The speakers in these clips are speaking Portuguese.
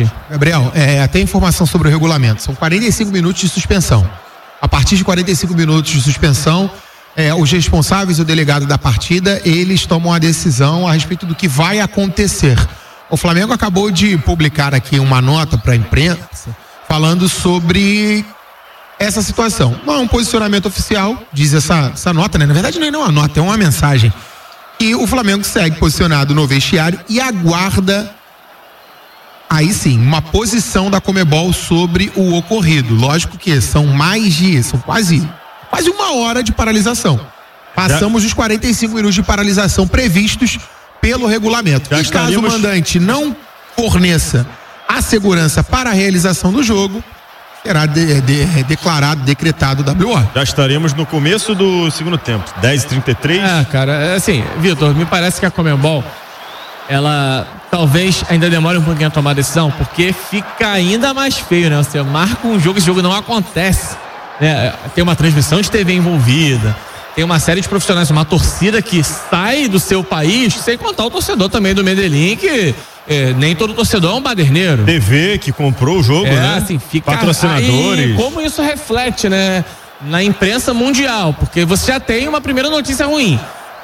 Peixe. Gabriel, até informação sobre o regulamento. São 45 minutos de suspensão. A partir de 45 minutos de suspensão, os responsáveis, o delegado da partida, eles tomam a decisão a respeito do que vai acontecer. O Flamengo acabou de publicar aqui uma nota para a imprensa falando sobre essa situação. Não é um posicionamento oficial, diz essa nota, né? Na verdade não é uma nota, é uma mensagem. E o Flamengo segue posicionado no vestiário e aguarda, aí sim, uma posição da Conmebol sobre o ocorrido. Lógico que são quase uma hora de paralisação. Passamos os 45 minutos de paralisação previstos pelo regulamento. E caso o mandante não forneça a segurança para a realização do jogo, será decretado WO. Já estaremos no começo do segundo tempo, 10h33. Cara, assim, Vitor, me parece que a Conmebol, ela talvez ainda demore um pouquinho a tomar a decisão, porque fica ainda mais feio, né? Você marca um jogo, esse jogo não acontece, né? Tem uma transmissão de TV envolvida, tem uma série de profissionais, uma torcida que sai do seu país, sem contar o torcedor também do Medellín, que nem todo torcedor é um baderneiro. TV que comprou o jogo, né? Assim, fica patrocinadores. Aí, como isso reflete, né, na imprensa mundial, porque você já tem uma primeira notícia ruim.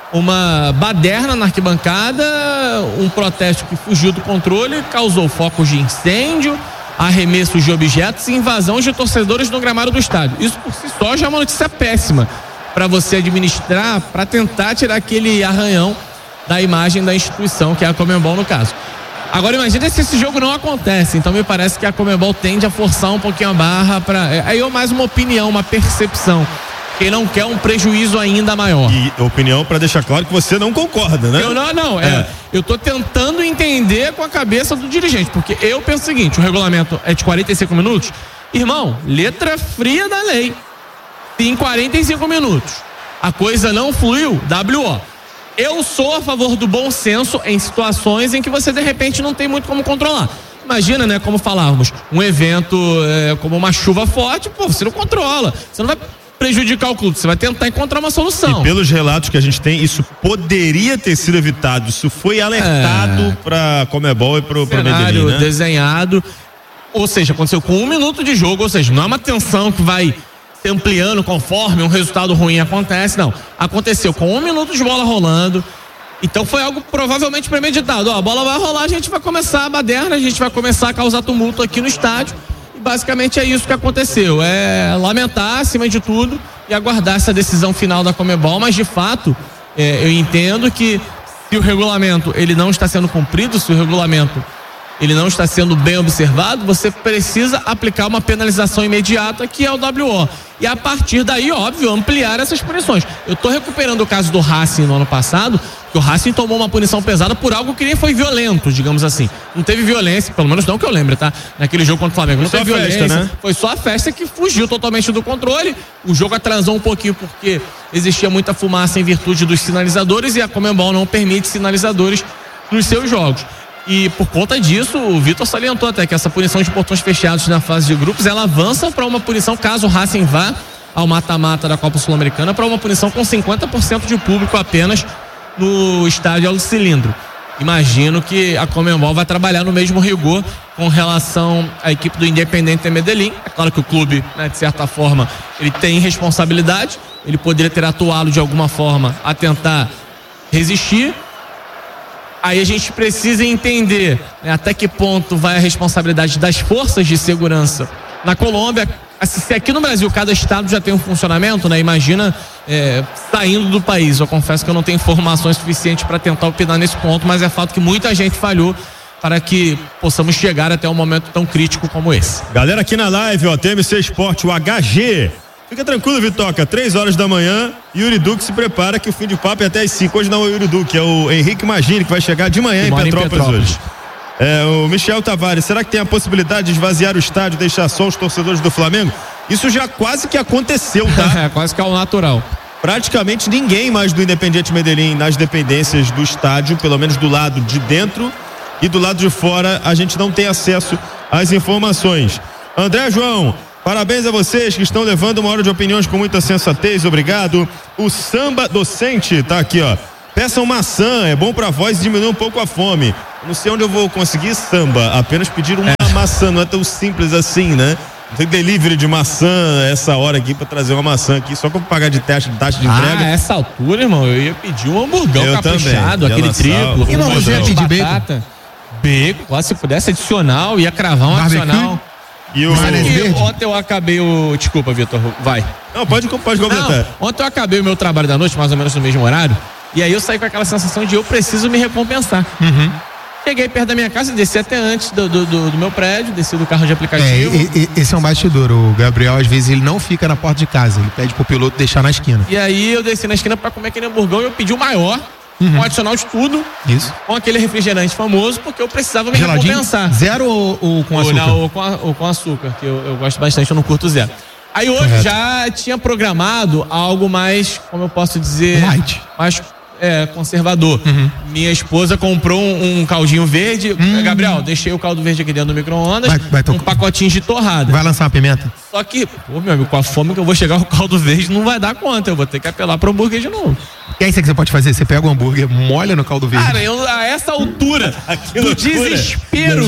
Uma baderna na arquibancada, um protesto que fugiu do controle, causou focos de incêndio, arremessos de objetos e invasão de torcedores no gramado do estádio. Isso por si só já é uma notícia péssima para você administrar, para tentar tirar aquele arranhão da imagem da instituição, que é a Conmebol no caso. Agora imagina se esse jogo não acontece, então me parece que a Conmebol tende a forçar um pouquinho a barra aí é mais uma opinião, uma percepção. Quem não quer um prejuízo ainda maior. E opinião para deixar claro que você não concorda, né? Eu tô tentando entender com a cabeça do dirigente, porque eu penso o seguinte, o regulamento é de 45 minutos, irmão, letra fria da lei. Em 45 minutos a coisa não fluiu, WO. Eu sou a favor do bom senso em situações em que você de repente não tem muito como controlar. Imagina, né, como falávamos, um evento como uma chuva forte, você não controla, você não vai prejudicar o clube, você vai tentar encontrar uma solução. E pelos relatos que a gente tem, isso poderia ter sido evitado, isso foi alertado pra Conmebol e pro Medellín, né? Desenhado, ou seja, aconteceu com 1 minuto de jogo, ou seja, não é uma tensão que vai se ampliando conforme um resultado ruim acontece, não. Aconteceu com 1 minuto de bola rolando, então foi algo provavelmente premeditado. A bola vai rolar, a gente vai começar a baderna, a gente vai começar a causar tumulto aqui no estádio. Basicamente é isso que aconteceu, lamentar acima de tudo e aguardar essa decisão final da Conmebol, mas de fato eu entendo que se o regulamento ele não está sendo cumprido, se o regulamento ele não está sendo bem observado, você precisa aplicar uma penalização imediata, que é o WO. E a partir daí, óbvio, ampliar essas punições. Eu estou recuperando o caso do Racing no ano passado, que o Racing tomou uma punição pesada por algo que nem foi violento, digamos assim. Não teve violência, pelo menos não que eu lembre, tá? Naquele jogo contra o Flamengo. Não teve violência, né? Foi só a festa que fugiu totalmente do controle. O jogo atrasou um pouquinho porque existia muita fumaça em virtude dos sinalizadores e a Conmebol não permite sinalizadores nos seus jogos. E por conta disso, o Vitor salientou até que essa punição de portões fechados na fase de grupos, ela avança para uma punição, caso o Racing vá ao mata-mata da Copa Sul-Americana, para uma punição com 50% de público apenas no estádio Alto Cilindro. Imagino que a Conmebol vai trabalhar no mesmo rigor com relação à equipe do Independiente Medellín. É claro que o clube, né, de certa forma, ele tem responsabilidade, ele poderia ter atuado de alguma forma a tentar resistir. Aí a gente precisa entender, né, até que ponto vai a responsabilidade das forças de segurança na Colômbia. Se aqui no Brasil cada estado já tem um funcionamento, né? Imagina saindo do país. Eu confesso que eu não tenho informações suficientes para tentar opinar nesse ponto, mas é fato que muita gente falhou para que possamos chegar até um momento tão crítico como esse. Galera aqui na live, TMC Esporte, o HG. Fica tranquilo, Vitoca, 3 horas da manhã, Yuri Duque se prepara que o fim de papo é até às 5. Hoje não é o Yuri Duque, é o Henrique Magini, que vai chegar de manhã em Petrópolis hoje. O Michel Tavares, será que tem a possibilidade de esvaziar o estádio, deixar só os torcedores do Flamengo? Isso já quase que aconteceu, tá? Quase que é o natural. Praticamente ninguém mais do Independiente Medellín nas dependências do estádio, pelo menos do lado de dentro e do lado de fora, a gente não tem acesso às informações. André João, parabéns a vocês que estão levando uma hora de opiniões com muita sensatez, obrigado. O Samba Docente tá aqui, peçam maçã, é bom pra voz e diminui um pouco a fome. Não sei onde eu vou conseguir samba, apenas pedir uma maçã, não é tão simples assim, né? Não tem delivery de maçã essa hora aqui pra trazer uma maçã aqui, só pra pagar de taxa de entrega. Ah, essa altura, irmão, eu ia pedir um hamburgão caprichado, aquele triplo. Irmão, você ia pedir bacon? Bacon, se pudesse adicional, ia cravar um adicional. E ontem eu acabei Desculpa, Vitor, vai. Não, pode completar. Ontem eu acabei o meu trabalho da noite, mais ou menos no mesmo horário, e aí eu saí com aquela sensação de eu preciso me recompensar. Cheguei perto da minha casa, desci até antes do meu prédio, desci do carro de aplicativo. Esse é um bastidor. O Gabriel, às vezes, ele não fica na porta de casa, ele pede pro piloto deixar na esquina. E aí eu desci na esquina pra comer aquele hamburgão e eu pedi o maior. Com adicional de tudo. Isso. Com aquele refrigerante famoso, porque eu precisava me recompensar. Zero ou com açúcar? Não, ou com açúcar, que eu gosto bastante, eu não curto zero. Aí hoje já tinha programado algo mais, como eu posso dizer, light. Mais conservador. Minha esposa comprou um caldinho verde. Gabriel, deixei o caldo verde aqui dentro do micro-ondas, um pacotinho de torrada. Vai lançar uma pimenta? Só que, meu amigo, com a fome que eu vou chegar, o caldo verde não vai dar conta. Eu vou ter que apelar pro hambúrguer de novo. E aí, o que você pode fazer? Você pega o hambúrguer, molha no caldo verde. Cara, a essa altura do desespero,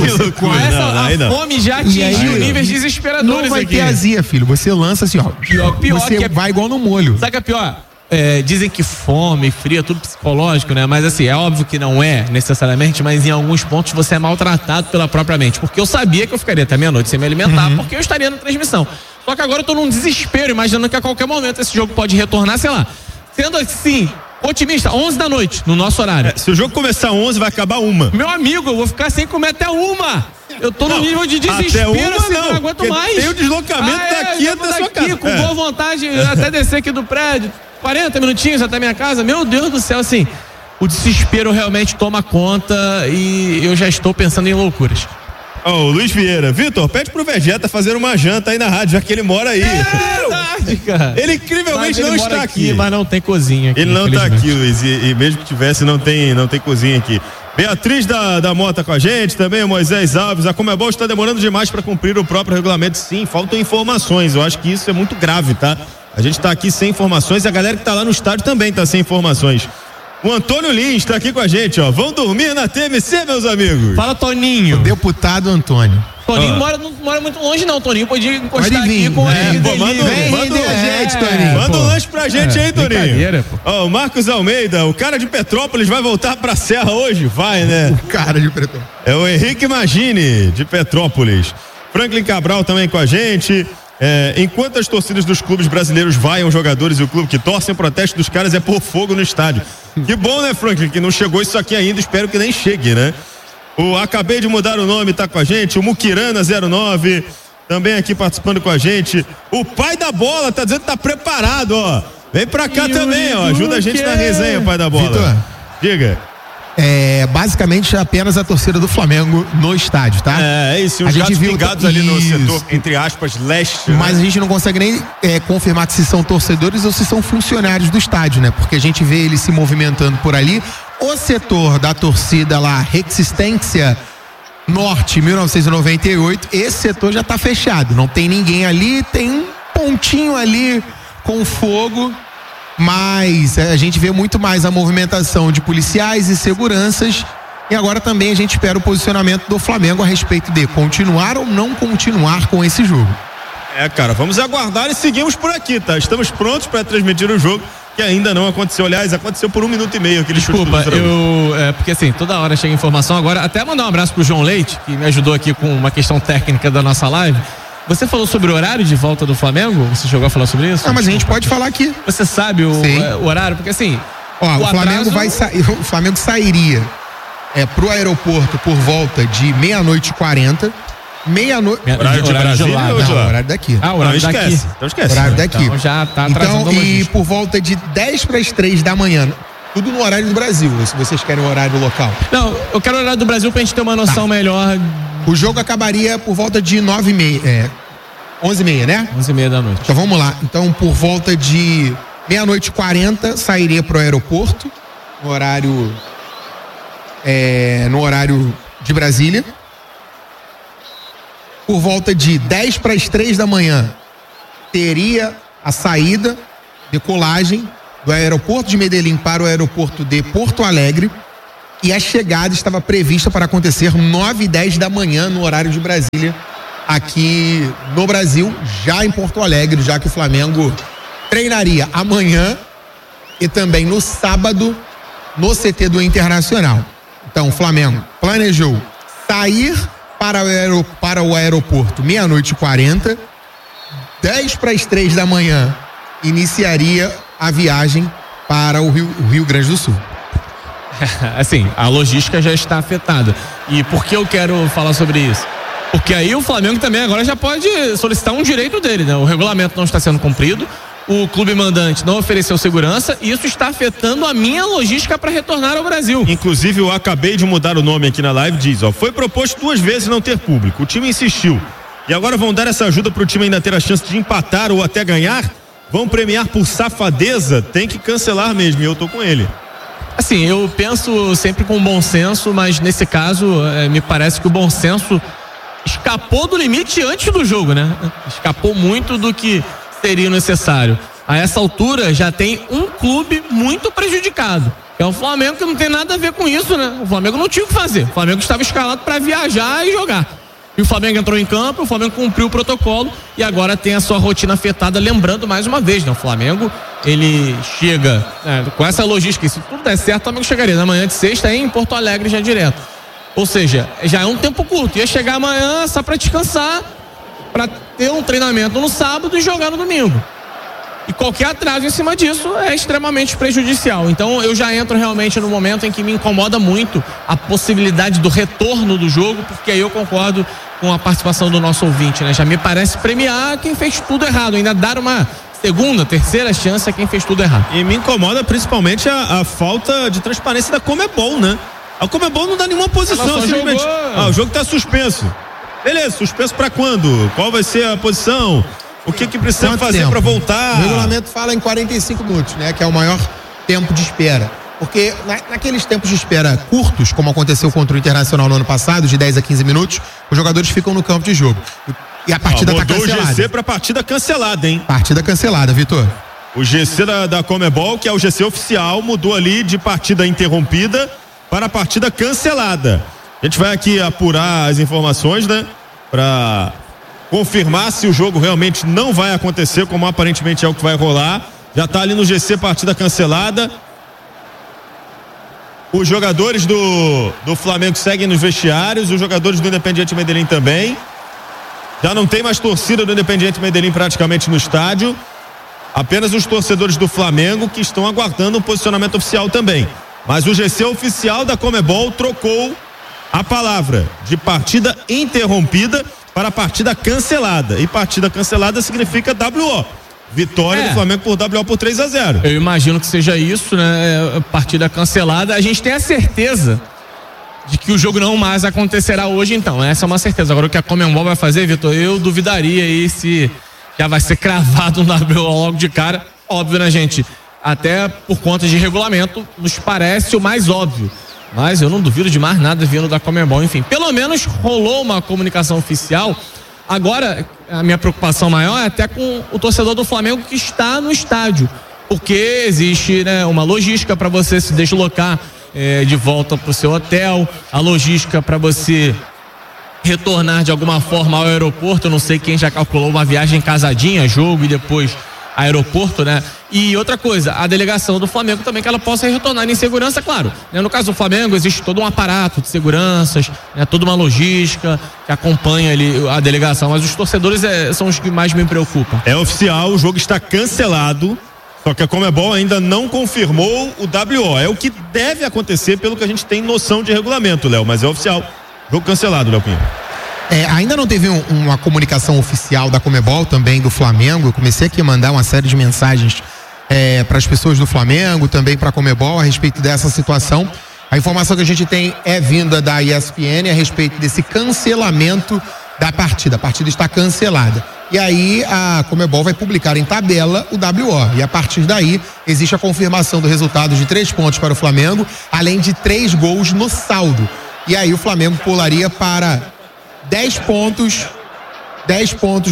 a fome já atingiu níveis desesperadores. Não vai aqui. ter azia, filho. Você lança assim, ó. Pior você vai igual no molho. Sabe o que é pior? Dizem que fome, frio, é tudo psicológico, né? Mas assim, é óbvio que não é necessariamente, mas em alguns pontos você é maltratado pela própria mente. Porque eu sabia que eu ficaria até meia-noite sem me alimentar, porque eu estaria na transmissão. Só que agora eu tô num desespero, imaginando que a qualquer momento esse jogo pode retornar, sei lá. Sendo assim, otimista, 11 da noite, no nosso horário. Se o jogo começar 11, vai acabar 1. Meu amigo, eu vou ficar sem comer até 1. Eu tô no nível de desespero, até 1 não aguento mais. Tem o deslocamento daqui até sua casa. Com boa vontade, até descer aqui do prédio. 40 minutinhos até minha casa, meu Deus do céu, assim, o desespero realmente toma conta e eu já estou pensando em loucuras. O Luiz Vieira, Vitor, pede pro Vegeta fazer uma janta aí na rádio, já que ele mora aí. É verdade, cara. Ele incrivelmente não está aqui. Mas não tem cozinha aqui. Ele não está aqui, Luiz, e mesmo que tivesse, não tem cozinha aqui. Beatriz da Mota com a gente, também o Moisés Alves. A Comebol está demorando demais para cumprir o próprio regulamento. Sim, faltam informações. Eu acho que isso é muito grave, tá? A gente está aqui sem informações e a galera que está lá no estádio também está sem informações. O Antônio Lins está aqui com a gente, ó. Vão dormir na TMC, meus amigos. Fala, Toninho. O deputado Antônio. Toninho não mora muito longe, não. Toninho podia encostar aqui com manda um lanche pra gente aí, Toninho. O Marcos Almeida, o cara de Petrópolis vai voltar pra Serra hoje? Vai, né? O cara de Petrópolis. É o Henrique Magini, de Petrópolis. Franklin Cabral também com a gente. Enquanto as torcidas dos clubes brasileiros vaiam jogadores e o clube que torcem, o protesto dos caras é pôr fogo no estádio. Que bom, né, Franklin, que não chegou isso aqui ainda, espero que nem chegue, né? Acabei de mudar o nome, tá com a gente, o Mukirana 09, também aqui participando com a gente. O pai da bola tá dizendo que tá preparado, ó. Vem pra cá também, ó, ajuda a gente na resenha, pai da bola. Vitor, diga. Basicamente apenas a torcida do Flamengo no estádio, tá? É isso, os gatos pingados ali no setor, entre aspas, leste. Mas né? A gente não consegue nem confirmar que se são torcedores ou se são funcionários do estádio, né? Porque a gente vê eles se movimentando por ali. O setor da torcida lá, Resistência Norte, 1998, esse setor já tá fechado. Não tem ninguém ali, tem um pontinho ali com fogo. Mas a gente vê muito mais a movimentação de policiais e seguranças e agora também a gente espera o posicionamento do Flamengo a respeito de continuar ou não continuar com esse jogo. Cara, vamos aguardar e seguimos por aqui, tá? Estamos prontos para transmitir o jogo que ainda não aconteceu. Aliás, aconteceu por 1 minuto e meio. Desculpa, porque assim, toda hora chega informação. Agora, até mandar um abraço pro João Leite, que me ajudou aqui com uma questão técnica da nossa live. Você falou sobre o horário de volta do Flamengo? Você chegou a falar sobre isso? Não, mas a gente pode falar aqui. Você sabe o horário? Porque assim... o Flamengo o Flamengo sairia pro aeroporto por volta de 00:40. Horário de Brasília ou de lá? Horário daqui. Horário daqui. Então esquece. Horário daqui. Então já tá atrasando. E por volta de 2:50 da manhã. Tudo no horário do Brasil, se vocês querem o horário local. Não, eu quero o horário do Brasil pra gente ter uma noção melhor. O jogo acabaria por volta de 9:30, 11:30, né? 11:30 da noite. Então vamos lá. Então por volta de 00:40 sairia pro aeroporto no horário de Brasília. Por volta de 2:50 da manhã teria a saída, decolagem do aeroporto de Medellín para o aeroporto de Porto Alegre. e a chegada estava prevista para acontecer 9h10 da manhã no horário de Brasília, aqui no Brasil, já em Porto Alegre, já que o Flamengo treinaria amanhã e também no sábado no CT do Internacional. Então o Flamengo planejou sair para o aeroporto 00:40, 2:50 da manhã iniciaria a viagem para o Rio Grande do Sul. Assim, a logística já está afetada. E por que eu quero falar sobre isso? Porque aí o Flamengo também agora já pode solicitar um direito dele, né? O regulamento não está sendo cumprido, o clube mandante não ofereceu segurança e isso está afetando a minha logística para retornar ao Brasil. Inclusive, eu acabei de mudar o nome aqui na live, diz, foi proposto 2 vezes não ter público, o time insistiu. E agora vão dar essa ajuda para o time ainda ter a chance de empatar ou até ganhar? Vão premiar por safadeza? Tem que cancelar mesmo, e eu tô com ele. Assim, eu penso sempre com bom senso, mas nesse caso, me parece que o bom senso escapou do limite antes do jogo, né? Escapou muito do que seria necessário. A essa altura já tem um clube muito prejudicado, que é o Flamengo, que não tem nada a ver com isso, né? O Flamengo não tinha o que fazer. O Flamengo estava escalado para viajar e jogar. E o Flamengo entrou em campo, o Flamengo cumpriu o protocolo e agora tem a sua rotina afetada, lembrando mais uma vez, né? O Flamengo, ele chega com essa logística, e se tudo der certo, o Flamengo chegaria na manhã de sexta em Porto Alegre já direto. Ou seja, já é um tempo curto, ia chegar amanhã só para descansar, para ter um treinamento no sábado e jogar no domingo. E qualquer atraso em cima disso é extremamente prejudicial. Então eu já entro realmente no momento em que me incomoda muito a possibilidade do retorno do jogo, porque aí eu concordo com a participação do nosso ouvinte, né? Já me parece premiar quem fez tudo errado, ainda dar uma segunda, terceira chance a quem fez tudo errado. E me incomoda principalmente a falta de transparência da Conmebol, né? A Conmebol não dá nenhuma posição, simplesmente. O jogo tá suspenso. Beleza, suspenso pra quando? Qual vai ser a posição? O que precisa fazer para voltar? O regulamento fala em 45 minutos, né? Que é o maior tempo de espera. Porque naqueles tempos de espera curtos, como aconteceu contra o Internacional no ano passado, de 10 a 15 minutos, os jogadores ficam no campo de jogo. E a partida tá cancelada. Mudou o GC pra partida cancelada, hein? Partida cancelada, Vitor. O GC da Conmebol, que é o GC oficial, mudou ali de partida interrompida para a partida cancelada. A gente vai aqui apurar as informações, né? Para confirmar se o jogo realmente não vai acontecer, como aparentemente é o que vai rolar. Já tá ali no GC, partida cancelada. Os jogadores do Flamengo seguem nos vestiários, os jogadores do Independiente Medellín também. Já não tem mais torcida do Independiente Medellín praticamente no estádio. Apenas os torcedores do Flamengo que estão aguardando um posicionamento oficial também. Mas o GC oficial da Conmebol trocou a palavra de partida interrompida para partida cancelada. E partida cancelada significa WO. Vitória do Flamengo por WO por 3-0. Eu imagino que seja isso, né? Partida cancelada. A gente tem a certeza de que o jogo não mais acontecerá hoje, então. Essa é uma certeza. Agora o que a Conmebol vai fazer, Vitor, eu duvidaria aí se já vai ser cravado no WO logo de cara. Óbvio, né, gente? Até por conta de regulamento, nos parece o mais óbvio. Mas eu não duvido de mais nada vindo da Conmebol. Enfim, pelo menos rolou uma comunicação oficial. Agora, a minha preocupação maior é até com o torcedor do Flamengo que está no estádio. Porque existe, né, uma logística para você se deslocar de volta para o seu hotel, a logística para você retornar de alguma forma ao aeroporto. Eu não sei quem já calculou uma viagem casadinha, jogo e depois aeroporto, né? E outra coisa, a delegação do Flamengo também, que ela possa retornar em segurança, claro, né? No caso do Flamengo existe todo um aparato de seguranças, né? Toda uma logística que acompanha ali a delegação, mas os torcedores são os que mais me preocupam. É oficial, o jogo está cancelado, só que a Conmebol ainda não confirmou o WO. É o que deve acontecer pelo que a gente tem noção de regulamento, Léo, mas é oficial. Jogo cancelado, Léo Pinho. Ainda não teve uma comunicação oficial da Conmebol, também do Flamengo. Eu comecei aqui a mandar uma série de mensagens para as pessoas do Flamengo, também para a Conmebol a respeito dessa situação. A informação que a gente tem é vinda da ESPN a respeito desse cancelamento da partida. A partida está cancelada. E aí a Conmebol vai publicar em tabela o WO. E a partir daí existe a confirmação do resultado de 3 pontos para o Flamengo, além de 3 gols no saldo. E aí o Flamengo pularia para 10 pontos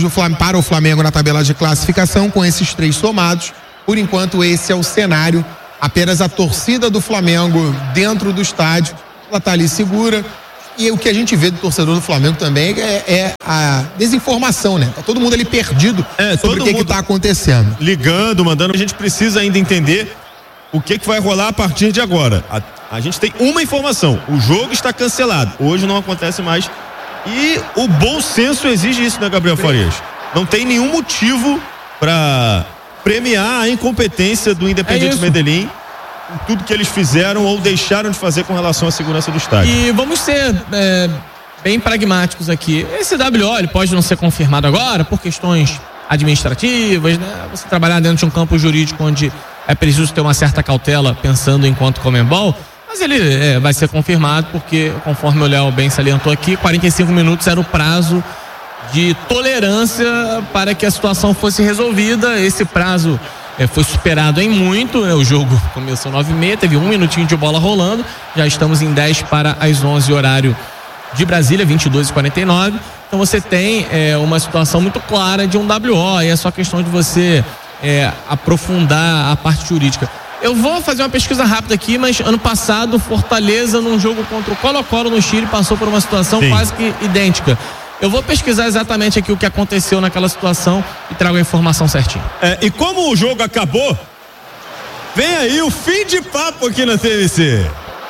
para o Flamengo na tabela de classificação, com esses 3 somados. Por enquanto, esse é o cenário Apenas a torcida do Flamengo dentro do estádio, ela tá ali segura. E o que a gente vê do torcedor do Flamengo também é a desinformação, né? Tá todo mundo ali perdido sobre o que tá acontecendo. Ligando, mandando. A gente precisa ainda entender o que vai rolar a partir de agora. A gente tem uma informação: o jogo está cancelado. Hoje não acontece mais. E o bom senso exige isso, né, Gabriel Farias? Não tem nenhum motivo para premiar a incompetência do Independiente Medellín em tudo que eles fizeram ou deixaram de fazer com relação à segurança do estádio. E vamos ser bem pragmáticos aqui. Esse WO ele pode não ser confirmado agora por questões administrativas, né? Você trabalhar dentro de um campo jurídico onde é preciso ter uma certa cautela pensando enquanto Conmebol, mas ele vai ser confirmado porque, conforme o Léo bem salientou aqui, 45 minutos era o prazo de tolerância para que a situação fosse resolvida. Esse prazo foi superado em muito, né? O jogo começou 9h30, teve 1 minutinho de bola rolando, já estamos em 10 para as 11 horário de Brasília, 22h49. Então você tem uma situação muito clara de um WO, e é só questão de você aprofundar a parte jurídica. Eu vou fazer uma pesquisa rápida aqui, mas ano passado Fortaleza, num jogo contra o Colo-Colo no Chile, passou por uma situação quase que idêntica. Eu vou pesquisar exatamente aqui o que aconteceu naquela situação e trago a informação certinho. E como o jogo acabou, vem aí o fim de papo aqui na TMC.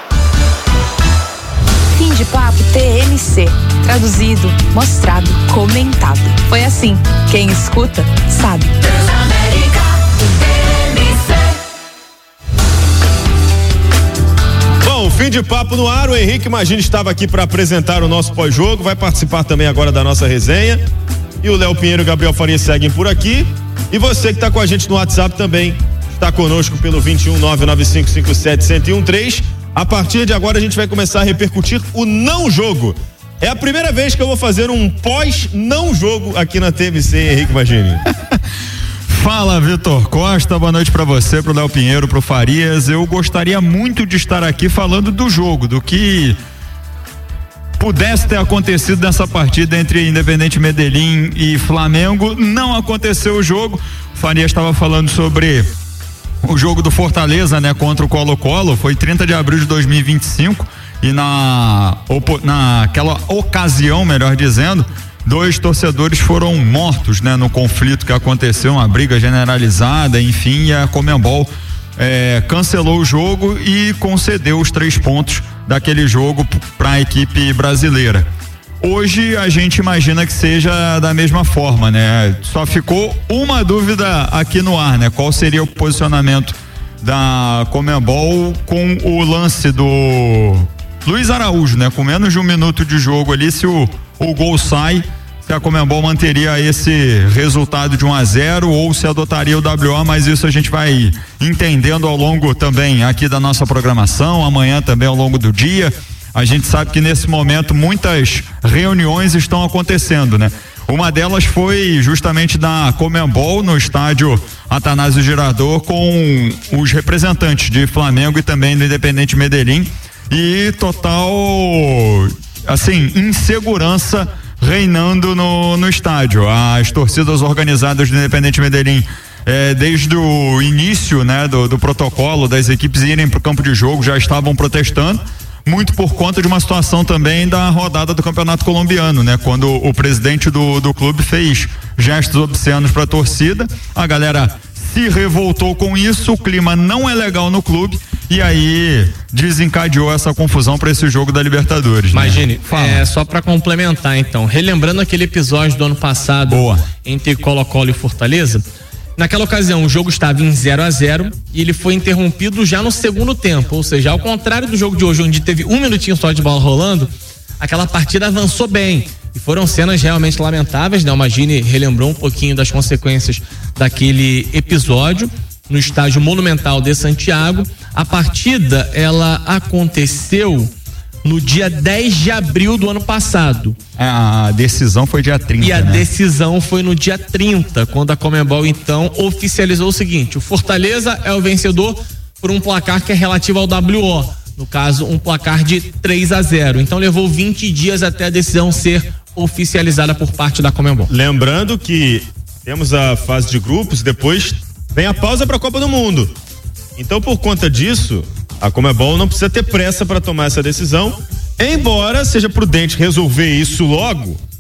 Fim de papo TMC. Traduzido, mostrado, comentado. Foi assim. Quem escuta, sabe. Bom, fim de papo no ar. O Henrique Magini estava aqui para apresentar o nosso pós-jogo. Vai participar também agora da nossa resenha. E o Léo Pinheiro e o Gabriel Farias seguem por aqui. E você que está com a gente no WhatsApp também está conosco pelo 21-99557-1013. A partir de agora a gente vai começar a repercutir o não jogo. É a primeira vez que eu vou fazer um pós-não jogo aqui na TMC, Henrique Magini. Fala, Vitor Costa, boa noite pra você, pro Léo Pinheiro, pro Farias. Eu gostaria muito de estar aqui falando do jogo, do que pudesse ter acontecido nessa partida entre Independiente Medellín e Flamengo. Não aconteceu o jogo. O Farias estava falando sobre o jogo do Fortaleza, né, contra o Colo-Colo. Foi 30 de abril de 2025 e naquela ocasião, melhor dizendo, 2 torcedores foram mortos, né, no conflito que aconteceu, uma briga generalizada, enfim, e a Conmebol cancelou o jogo e concedeu os 3 pontos daquele jogo para a equipe brasileira. Hoje a gente imagina que seja da mesma forma, né? Só ficou uma dúvida aqui no ar, né? Qual seria o posicionamento da Conmebol com o lance do Luiz Araújo, né? Com menos de 1 minuto de jogo ali, se o gol sai, se a Conmebol manteria esse resultado de 1-0 ou se adotaria o WO, mas isso a gente vai entendendo ao longo também aqui da nossa programação, amanhã também ao longo do dia. A gente sabe que nesse momento muitas reuniões estão acontecendo, né? Uma delas foi justamente da Conmebol no estádio Atanásio Girardot com os representantes de Flamengo e também do Independiente Medellín, e total, assim, insegurança reinando no estádio. As torcidas organizadas do Independiente Medellín, desde o início, né, do protocolo das equipes irem para o campo de jogo, já estavam protestando, muito por conta de uma situação também da rodada do Campeonato Colombiano, né? Quando o presidente do clube fez gestos obscenos para a torcida, a galera se revoltou com isso, o clima não é legal no clube e aí desencadeou essa confusão para esse jogo da Libertadores. Imagine, né? Só para complementar então, relembrando aquele episódio do ano passado entre Colo-Colo e Fortaleza. Naquela ocasião, o jogo estava em 0-0 e ele foi interrompido já no segundo tempo. Ou seja, ao contrário do jogo de hoje, onde teve 1 minutinho só de bola rolando, aquela partida avançou bem. E foram cenas realmente lamentáveis, né? O Magini relembrou um pouquinho das consequências daquele episódio no estádio Monumental de Santiago. A partida, ela aconteceu no dia 10 de abril do ano passado. A decisão foi dia 30, e a decisão foi no dia 30, quando a Conmebol então oficializou o seguinte: o Fortaleza é o vencedor por um placar que é relativo ao WO, no caso um placar de 3-0. Então levou 20 dias até a decisão ser oficializada por parte da Conmebol. Lembrando que temos a fase de grupos, depois vem a pausa para a Copa do Mundo. Então, por conta disso, a Conmebol não precisa ter pressa para tomar essa decisão, embora seja prudente resolver isso logo,